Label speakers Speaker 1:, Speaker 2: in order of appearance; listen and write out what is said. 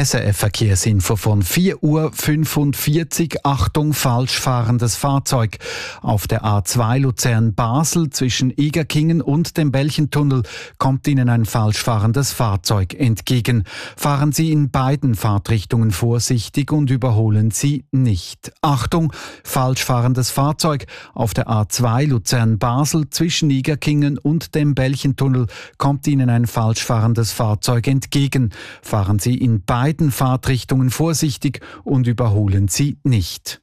Speaker 1: SRF-Verkehrsinfo von 4:45 Uhr. Achtung, falsch fahrendes Fahrzeug. Auf der A2 Luzern-Basel zwischen Egerkingen und dem Belchentunnel kommt Ihnen ein falsch fahrendes Fahrzeug entgegen. Fahren Sie in beiden Fahrtrichtungen vorsichtig und überholen Sie nicht. Achtung, falsch fahrendes Fahrzeug. Auf der A2 Luzern-Basel zwischen Egerkingen und dem Belchentunnel kommt Ihnen ein falsch fahrendes Fahrzeug entgegen. Fahren Sie in beiden Fahrtrichtungen vorsichtig und überholen Sie nicht.